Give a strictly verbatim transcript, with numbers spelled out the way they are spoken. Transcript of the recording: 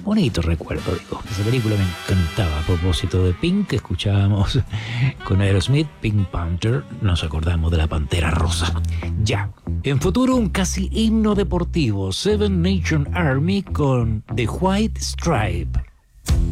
Bonito recuerdo, digo. Esa película me encantaba. A propósito de Pink, escuchábamos con Aerosmith, Pink Panther. Nos acordamos de la Pantera Rosa. Ya. En futuro, un casi himno deportivo. Seven Nation Army con The White Stripe.